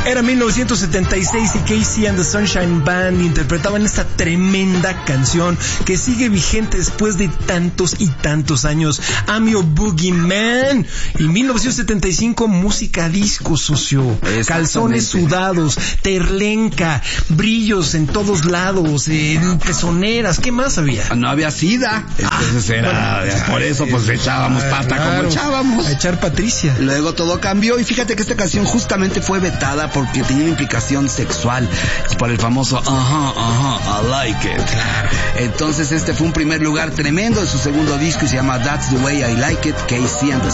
Era 1976 y Casey and the Sunshine Band interpretaban esta tremenda canción que sigue vigente después de tantos y tantos años. I'm Your Boogeyman. Y 1975, música disco, socio. Calzones sudados, terlenca, brillos en todos lados, pezoneras. ¿Qué más había? No había SIDA. Entonces era, por eso pues echábamos pata como echábamos. A echar Patricia. Luego todo cambió y fíjate que esta canción justamente fue vetada porque tenía una implicación sexual por el famoso I like it. Entonces este fue un primer lugar tremendo de su segundo disco y se llama That's the Way I Like It, Casey and the